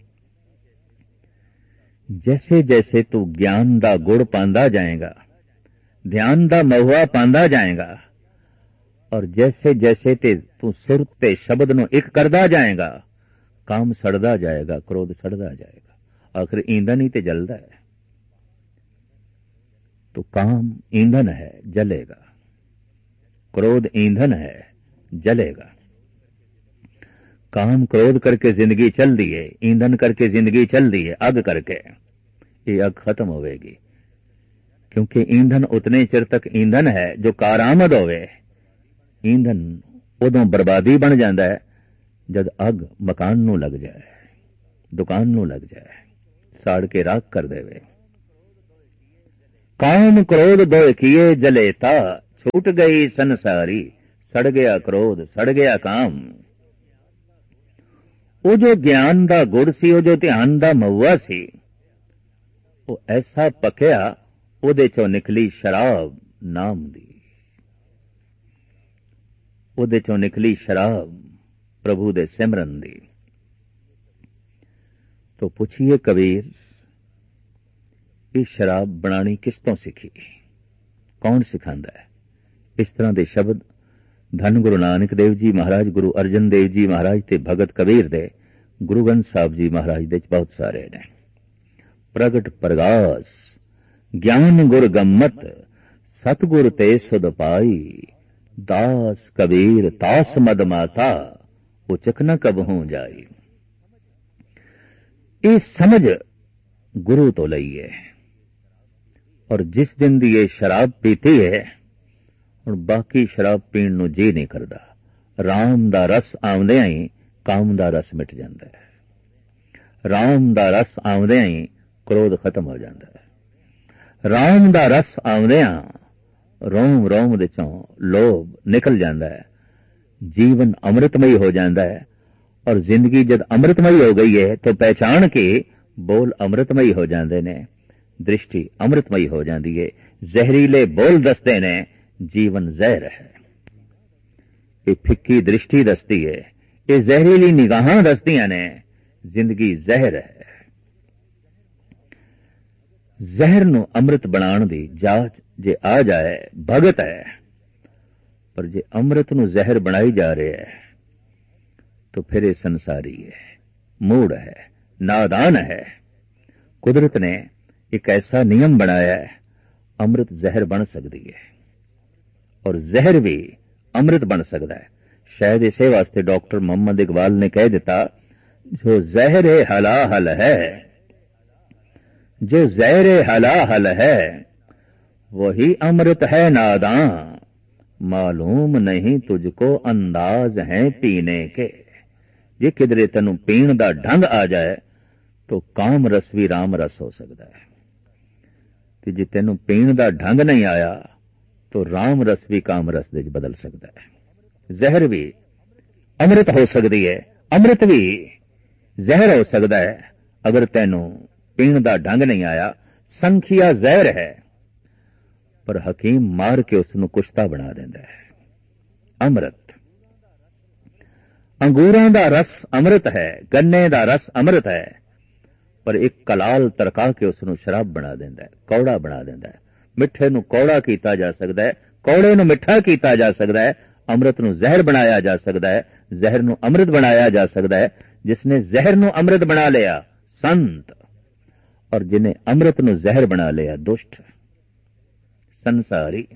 जैसे जैसे तू ज्ञान दा गुड़ पांदा जाएगा, ध्यान दा महुआ पांदा जाएगा, और जैसे जैसे ते तू सुर ते शब्द नूं एक करदा जाएगा, काम सड़दा जाएगा, क्रोध सड़दा जाएगा। आखिर ईंधन ही ते जलदा है। तो काम ईंधन है, जलेगा। क्रोध ईंधन है, जलेगा। काम क्रोध करके जिंदगी चल दी है, ईंधन करके जिंदगी चल दी है, अग करके। ये अग खत्म होवेगी, क्योंकि ईंधन उतने चिर तक ईंधन है जो कारामद होवे। ईंधन उदों बर्बादी बन जाता है जद अग मकान नूं लग जाए, दुकान नूं लग जाए, साड़ के राख कर देवे। काम क्रोध दो किए जलेता, छूट गई संसारी, सड़ गया क्रोध सड़ गया काम। वो जो ज्ञान दा गुड़ सी, वो जो ध्यान दा महुआ सी, वो ऐसा पकिया, ਉਹਦੇ ਚੋਂ ਨਿਕਲੀ ਸ਼ਰਾਬ ਨਾਮ ਦੀ, ਉਹਦੇ ਚੋਂ ਨਿਕਲੀ ਸ਼ਰਾਬ ਪ੍ਰਭੂ ਦੇ ਸਿਮਰਨ ਦੀ। ਤੋ ਪੁੱਛੀਏ ਕਬੀਰ, ਇਹ ਸ਼ਰਾਬ ਬਣਾਣੀ ਕਿਸ ਤੋਂ ਸਿੱਖੀ, ਕੌਣ ਸਿਖਾਉਂਦਾ ਹੈ? ਇਸ ਤਰ੍ਹਾਂ ਦੇ ਸ਼ਬਦ ਧੰਨ ਗੁਰੂ ਨਾਨਕ ਦੇਵ ਜੀ ਮਹਾਰਾਜ, ਗੁਰੂ ਅਰਜਨ ਦੇਵ ਜੀ ਮਹਾਰਾਜ ਤੇ ਭਗਤ ਕਬੀਰ ਦੇ, ਗੁਰੂ ਗ੍ਰੰਥ ਸਾਹਿਬ ਜੀ ਮਹਾਰਾਜ ਦੇ ਬਹੁਤ ਸਾਰੇ ਨੇ। ਪ੍ਰਗਟ ਪ੍ਰਗਾਸ ਗਿਆਨ ਗੁਰ ਗੰਮਤ, ਸਤਿਗੁਰ ਤੇ ਸੁਧ ਪਾਈ, ਦਾਸ ਕਬੀਰ ਤਾਸ ਮਦ ਮਾਤਾ, ਉਚਕ ਨ ਕਬਹੂ ਜਾਈ। ਇਹ ਸਮਝ ਗੁਰੂ ਤੋਂ ਲਈ ਹੈ। ਔਰ ਜਿਸ ਦਿਨ ਦੀ ਇਹ ਸ਼ਰਾਬ ਪੀਤੀ ਹੈ, ਹੁਣ ਬਾਕੀ ਸ਼ਰਾਬ ਪੀਣ ਨੂੰ ਜੀ ਨਹੀਂ ਕਰਦਾ। ਰਾਮ ਦਾ ਰਸ ਆਉਂਦਿਆਂ ਹੀ ਕਾਮ ਦਾ ਰਸ ਮਿਟ ਜਾਂਦਾ ਹੈ। ਰਾਮ ਦਾ ਰਸ ਆਉਂਦਿਆਂ ਹੀ ਕ੍ਰੋਧ ਖਤਮ ਹੋ ਜਾਂਦਾ ਹੈ। ਰਾਮ ਦਾ ਰਸ ਆਉਂਦਿਆਂ ਰੋਮ ਰੋਮ ਦੇ ਚੋਂ ਲੋਭ ਨਿਕਲ ਜਾਂਦਾ ਹੈ। ਜੀਵਨ ਅੰਮ੍ਰਿਤਮਈ ਹੋ ਜਾਂਦਾ ਹੈ। ਔਰ ਜ਼ਿੰਦਗੀ ਜਦ ਅੰਮ੍ਰਿਤਮਈ ਹੋ ਗਈ ਹੈ ਤਾਂ ਪਹਿਚਾਣ ਕੇ ਬੋਲ ਅੰਮ੍ਰਿਤਮਈ ਹੋ ਜਾਂਦੇ ਨੇ, ਦ੍ਰਿਸ਼ਟੀ ਅੰਮ੍ਰਿਤਮਈ ਹੋ ਜਾਂਦੀ ਹੈ। ਜ਼ਹਿਰੀਲੇ ਬੋਲ ਦੱਸਦੇ ਨੇ ਜੀਵਨ ਜ਼ਹਿਰ ਹੈ। ਇਹ ਫਿੱਕੀ ਦ੍ਰਿਸ਼ਟੀ ਦੱਸਦੀ ਹੈ, ਇਹ ਜ਼ਹਿਰੀਲੀ ਨਿਗਾਹਾਂ ਦੱਸਦੀਆਂ ਨੇ ਜ਼ਿੰਦਗੀ ਜ਼ਹਿਰ ਹੈ। ਜ਼ਹਿਰ ਨੂੰ ਅੰਮ੍ਰਿਤ ਬਣਾਉਣ ਦੀ ਜਾਚ ਜੇ ਆ ਜਾਏ ਭਗਤ ਹੈ, ਪਰ ਜੇ ਅੰਮ੍ਰਿਤ ਨੂੰ ਜ਼ਹਿਰ ਬਣਾਈ ਜਾ ਰਿਹਾ ਹੈ ਤਾਂ ਫਿਰ ਇਹ ਸੰਸਾਰੀ ਹੈ, ਮੂੜ ਹੈ, ਨਾਦਾਨ ਹੈ। ਕੁਦਰਤ ਨੇ ਇੱਕ ਐਸਾ ਨਿਯਮ ਬਣਾਇਆ ਹੈ, ਅੰਮ੍ਰਿਤ ਜ਼ਹਿਰ ਬਣ ਸਕਦੀ ਹੈ ਔਰ ਜ਼ਹਿਰ ਵੀ ਅੰਮ੍ਰਿਤ ਬਣ ਸਕਦਾ ਹੈ। ਸ਼ਾਇਦ ਇਸੇ ਵਾਸਤੇ ਡਾਕਟਰ ਮੁਹੰਮਦ ਇਕਬਾਲ ਨੇ ਕਹਿ ਦਿੱਤਾ, ਜੋ ਜ਼ਹਿਰ ਹਲਾਹਲ ਹੈ, जो जहर हलाहल है वही अमृत है नादां, मालूम नहीं तुझको अंदाज है पीने के। जे किधरे तेनू पीण दा ढंग आ जाए तो काम रस भी राम रस हो सकता है, ते जे तेनू पीण दा ढंग नहीं आया तो राम रस भी काम रस दे बदल सकता है। जहर भी अमृत हो सकती है, अमृत भी जहर हो सकता है अगर तेनू पीण दा ढंग नहीं आया। संखिया जहर है पर हकीम मार के उसनू कुश्ता बना देंदा है। अमृत अंगूरां दा रस अमृत है, गन्ने दा रस अमृत है, पर एक कलाल तरका के उसनू शराब बना देंदा है, कौड़ा बना देंदा है। मिठे नू कौड़ा कीता जा सकदा है, कौड़े नू मिठा कीता जा सकदा है, अमृत नू जहर बनाया जा सकदा है, जहर नू अमृत बनाया जा सकदा है। जिसने जहर नू अमृत बना लिया संत, और जिन्हें अमृत नू जहर बना लिया दुष्ट संसारी।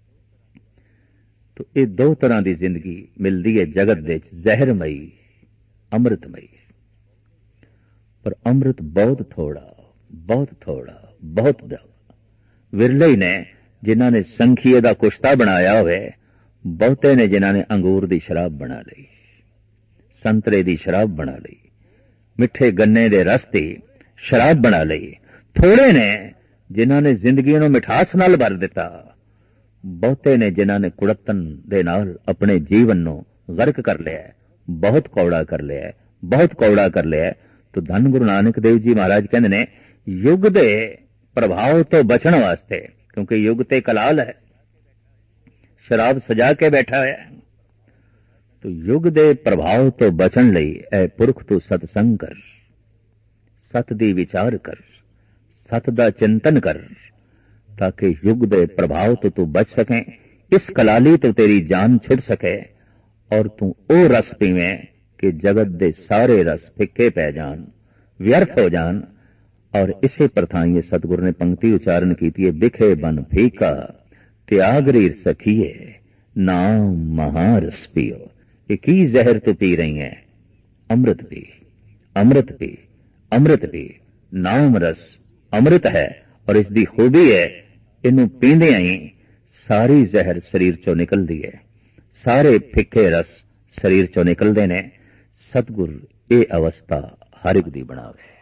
तो ये दो तरह की जिंदगी मिलती है जगत दे, जहरमई अमृतमई। पर अमृत बहुत थोड़ा, बहुत थोड़ा, बहुत विरले ही ने जिन्हों ने संखीए का कुश्ता बनाया हुए, बहुते ने जिन्हों ने अंगूर की शराब बना ली, संतरे की शराब बना ली, मिठे गन्ने के रस की शराब बना ली। थोड़े ने जिन्हों ने जिंदगी नूं मिठास नाल भर दिता, बहुते ने जिन्हों ने कुड़तन दे नाल अपने जीवन नूं गर्क कर लिया, बहुत कौड़ा कर लिया, बहुत कौड़ा कर लिया। तो धन गुरु नानक देव जी महाराज कहते ने युग दे प्रभाव तो बचण वास्ते, क्योंकि युग ते कलाल है, शराब सजा के बैठा है, तो युग दे प्रभाव तो बचण लई ऐ पुरख तू सतसंग कर, सत दी विचार कर, सत दा चिंतन कर, ताकि युग दे प्रभाव तो तू बच सके, इस कलाली तो तेरी जान छुट सके और तू ओ रस पीवे कि जगत दे सारे रस फिक्के पै जान, व्यर्थ हो जान। और इसे प्रथा ये सतगुरु ने पंक्ति उच्चारण की थी, बिखे बन फीका त्याग रीर सखिए नाम महारस पियो। ये की जहर तो पी रही है, अमृत पी, अमृत पी, अमृत पी। नाम रस अमृत है और इसकी खूबी है, इनू पींदे ही सारी जहर शरीर चो निकलती है, सारे फिक्के रस शरीर चो निकलते ने। सतगुर ये अवस्था हर एक दी बनावे।